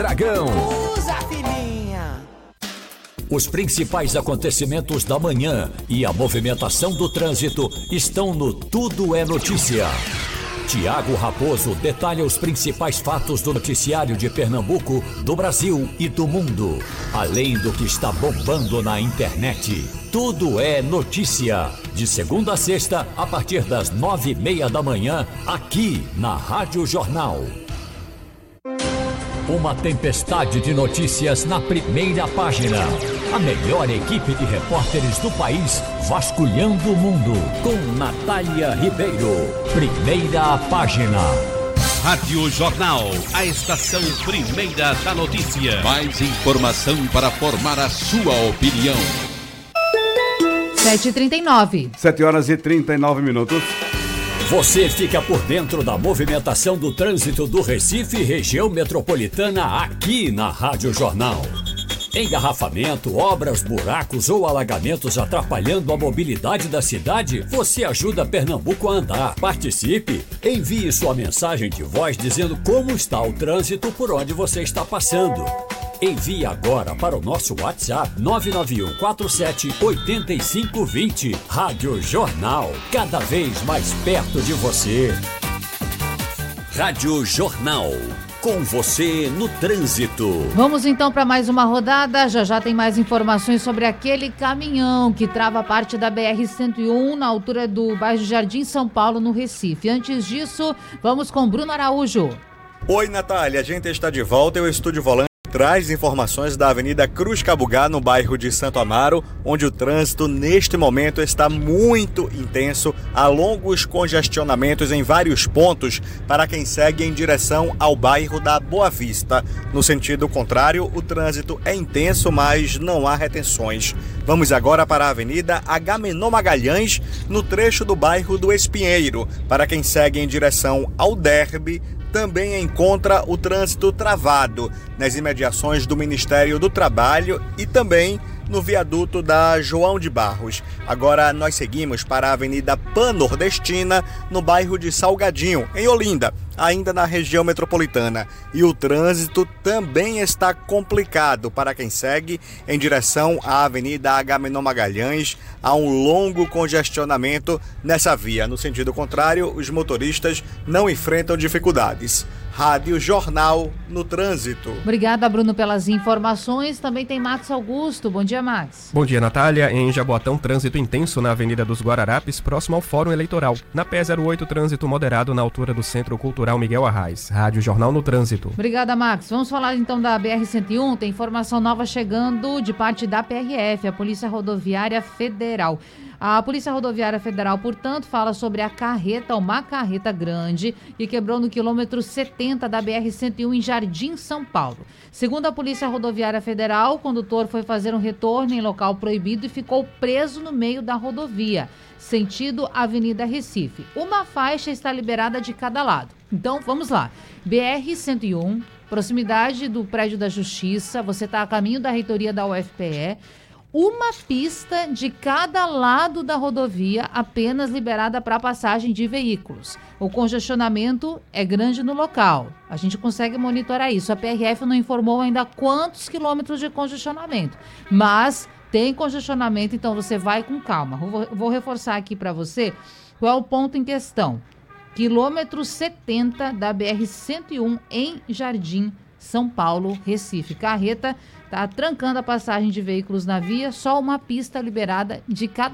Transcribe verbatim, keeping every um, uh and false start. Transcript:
Dragão. Usa, filhinha. Os principais acontecimentos da manhã e a movimentação do trânsito estão no Tudo é Notícia. Tiago Raposo detalha os principais fatos do noticiário de Pernambuco, do Brasil e do mundo, além do que está bombando na internet. Tudo é Notícia, de segunda a sexta, a partir das nove e meia da manhã, aqui na Rádio Jornal. Uma tempestade de notícias na primeira página. A melhor equipe de repórteres do país vasculhando o mundo. Com Natália Ribeiro. Primeira página. Rádio Jornal, a estação primeira da notícia. Mais informação para formar a sua opinião. sete e trinta e nove. sete horas e trinta e nove minutos. Você fica por dentro da movimentação do trânsito do Recife e região metropolitana aqui na Rádio Jornal. Engarrafamento, obras, buracos ou alagamentos atrapalhando a mobilidade da cidade? Você ajuda Pernambuco a andar. Participe! Envie sua mensagem de voz dizendo como está o trânsito por onde você está passando. Envie agora para o nosso WhatsApp nove nove um quatro sete oito cinco dois zero. Rádio Jornal, cada vez mais perto de você. Rádio Jornal, com você no trânsito. Vamos então para mais uma rodada. Já já tem mais informações sobre aquele caminhão que trava parte da B R cento e um na altura do bairro Jardim São Paulo, no Recife. Antes disso, vamos com Bruno Araújo. Oi, Natália, a gente está de volta. Eu Estúdio Volante traz informações da Avenida Cruz Cabugá, no bairro de Santo Amaro, onde o trânsito neste momento está muito intenso. Há longos congestionamentos em vários pontos para quem segue em direção ao bairro da Boa Vista. No sentido contrário, o trânsito é intenso, mas não há retenções. Vamos agora para a Avenida Agamenon Magalhães, no trecho do bairro do Espinheiro. Para quem segue em direção ao Derby, também encontra o trânsito travado nas imediações do Ministério do Trabalho e também no viaduto da João de Barros. Agora nós seguimos para a Avenida Pan-Nordestina, no bairro de Salgadinho, em Olinda, ainda na região metropolitana. E o trânsito também está complicado para quem segue em direção à Avenida Agamenon Magalhães. Há um longo congestionamento nessa via. No sentido contrário, os motoristas não enfrentam dificuldades. Rádio Jornal no trânsito. Obrigada, Bruno, pelas informações. Também tem Max Augusto. Bom dia, Max. Bom dia, Natália. Em Jaboatão, trânsito intenso na Avenida dos Guararapes, próximo ao Fórum Eleitoral. Na P zero oito, trânsito moderado na altura do Centro Cultural Miguel Arraes. Rádio Jornal no trânsito. Obrigada, Max. Vamos falar então da B R cento e um. Tem informação nova chegando de parte da P R F, a Polícia Rodoviária Federal. A Polícia Rodoviária Federal, portanto, fala sobre a carreta, uma carreta grande, que quebrou no quilômetro setenta da B R cento e um em Jardim, São Paulo. Segundo a Polícia Rodoviária Federal, o condutor foi fazer um retorno em local proibido e ficou preso no meio da rodovia, sentido Avenida Recife. Uma faixa está liberada de cada lado. Então, vamos lá. B R cento e um, proximidade do Prédio da Justiça, você está a caminho da reitoria da U F P E. Uma pista de cada lado da rodovia apenas liberada para passagem de veículos. O congestionamento é grande no local. A gente consegue monitorar isso. A P R F não informou ainda quantos quilômetros de congestionamento, mas tem congestionamento, então você vai com calma. Vou, vou reforçar aqui para você qual é o ponto em questão. Quilômetro setenta da B R cento e um em Jardim, São Paulo, Recife. Carreta está trancando a passagem de veículos na via, só uma pista liberada de cada